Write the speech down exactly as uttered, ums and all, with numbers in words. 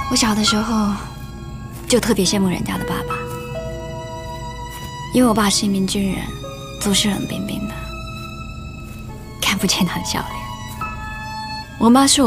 我小的时候就特别羡慕人家的爸爸，因为我爸是一名军人，做事冷冰冰的，看不见他的笑脸。我妈是我